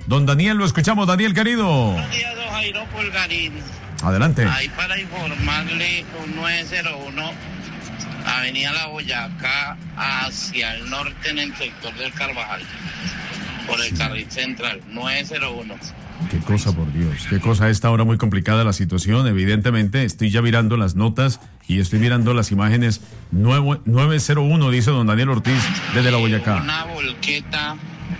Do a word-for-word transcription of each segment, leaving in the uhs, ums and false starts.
Don Daniel, lo escuchamos, Daniel, querido. Buenos días, don Jairo Pulgarín. Adelante. Ahí para informarle, un nueve cero uno, Avenida La Boyacá, hacia el norte en el sector del Carvajal, por el carril central, nueve cero uno. Qué cosa, por Dios, qué cosa. A esta hora muy complicada la situación, evidentemente. Estoy ya mirando las notas y estoy mirando las imágenes. nueve cero uno, dice don Daniel Ortiz, desde La Boyacá. Una volqueta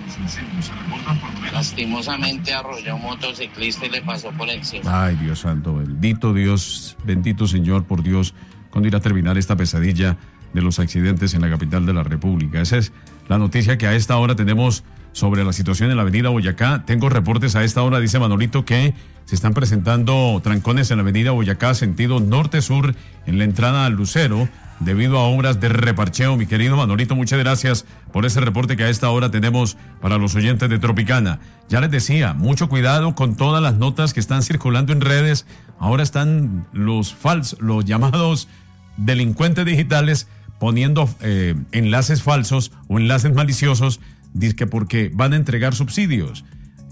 lastimosamente arrolló a un motociclista y le pasó por encima. Ay, Dios santo, bendito Dios, bendito Señor, por Dios. ¿Cuándo irá a terminar esta pesadilla de los accidentes en la capital de la República? Esa es la noticia que a esta hora tenemos sobre la situación en la avenida Boyacá. Tengo reportes a esta hora, dice Manolito, que se están presentando trancones en la avenida Boyacá, sentido norte-sur, en la entrada al Lucero, debido a obras de reparcheo. Mi querido Manolito, muchas gracias por ese reporte que a esta hora tenemos para los oyentes de Tropicana. Ya les decía, mucho cuidado con todas las notas que están circulando en redes. Ahora están los falsos, los llamados delincuentes digitales poniendo eh, enlaces falsos o enlaces maliciosos, dizque porque van a entregar subsidios.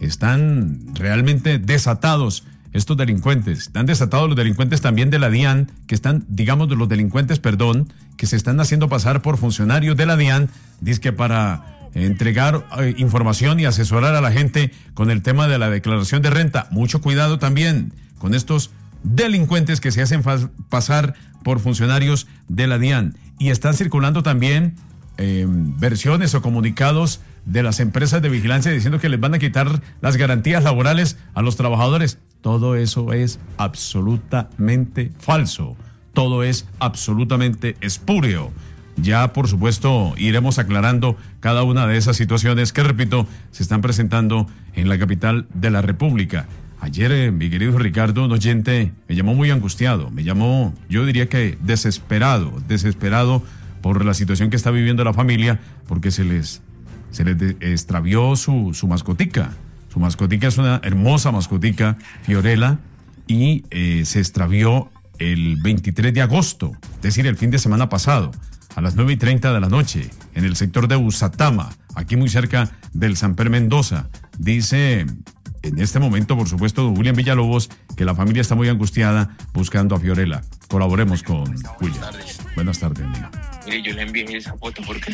Están realmente desatados estos delincuentes. Están desatados los delincuentes también de la DIAN, que están, digamos, de los delincuentes, perdón, que se están haciendo pasar por funcionarios de la DIAN, dizque para entregar eh, información y asesorar a la gente con el tema de la declaración de renta. Mucho cuidado también con estos delincuentes que se hacen fa- pasar por funcionarios de la DIAN. Y están circulando también eh, versiones o comunicados de las empresas de vigilancia diciendo que les van a quitar las garantías laborales a los trabajadores. Todo eso es absolutamente falso. Todo es absolutamente espúreo. Ya, por supuesto, iremos aclarando cada una de esas situaciones que, repito, se están presentando en la capital de la República. Ayer, eh, mi querido Ricardo, un oyente me llamó muy angustiado, me llamó, yo diría que desesperado, desesperado por la situación que está viviendo la familia, porque se les, se les de, extravió su, su mascotica. Su mascotica es una hermosa mascotica, Fiorella, y eh, se extravió el veintitrés de agosto, es decir, el fin de semana pasado, a las nueve y treinta de la noche, en el sector de Usatama, aquí muy cerca del Samper Mendoza. Dice en este momento, por supuesto, don William Villalobos, que la familia está muy angustiada buscando a Fiorella. Colaboremos con William. Buenas tardes. Buenas tardes, amigo. Mire, yo le envié esa foto porque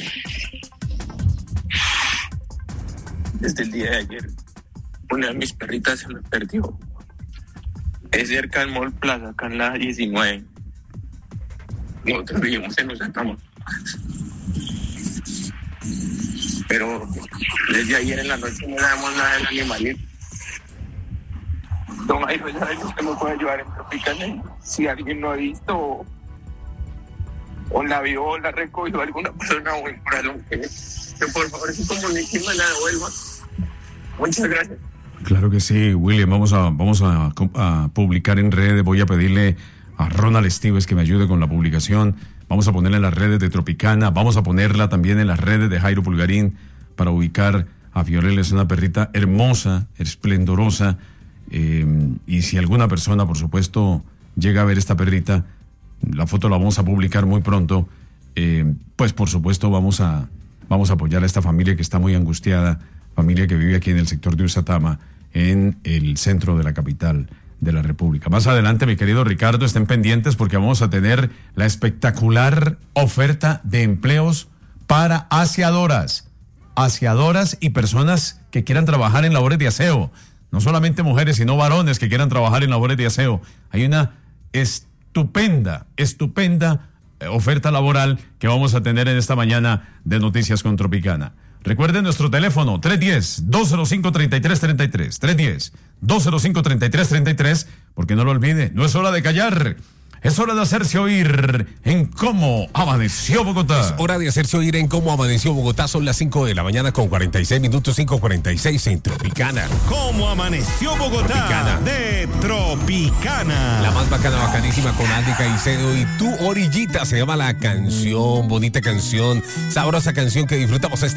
desde el día de ayer una de mis perritas se me perdió. Es cerca del Mall Plaza, acá en la diecinueve. Nosotros vivimos en Usatama. Pero desde ayer en la noche no le damos nada del animalito. Don Jairo, ya ves que me puede ayudar en Tropicana. Si alguien lo ha visto o, o la vio o la recogió alguna persona o en corazón, que, que por favor se comunique y me la devuelva. Muchas gracias. Claro que sí, William, vamos a, vamos a, a publicar en redes. Voy a pedirle a Ronald Estives que me ayude con la publicación. Vamos a ponerla en las redes de Tropicana, vamos a ponerla también en las redes de Jairo Pulgarín para ubicar a Fiorella. Es una perrita hermosa, esplendorosa, eh, y si alguna persona, por supuesto, llega a ver esta perrita, la foto la vamos a publicar muy pronto, eh, pues por supuesto vamos a, vamos a apoyar a esta familia que está muy angustiada, familia que vive aquí en el sector de Usatama, en el centro de la capital de la República. Más adelante, mi querido Ricardo, estén pendientes porque vamos a tener la espectacular oferta de empleos para aseadoras, aseadoras y personas que quieran trabajar en labores de aseo. No solamente mujeres, sino varones que quieran trabajar en labores de aseo. Hay una estupenda, estupenda oferta laboral que vamos a tener en esta mañana de Noticias con Tropicana. Recuerden nuestro teléfono tres uno cero, dos cero cinco, tres tres tres tres, tres uno cero, dos cero cinco, tres tres tres tres, porque no lo olvide, no es hora de callar, es hora de hacerse oír en Cómo Amaneció Bogotá. Es hora de hacerse oír en Cómo Amaneció Bogotá, son las cinco de la mañana con cuarenta y seis minutos, cinco cuarenta y seis en Tropicana. Cómo Amaneció Bogotá Tropicana. de Tropicana. La más bacana, bacanísima con Andy Caicedo y Tu Orillita se llama la canción, bonita canción, sabrosa canción que disfrutamos esta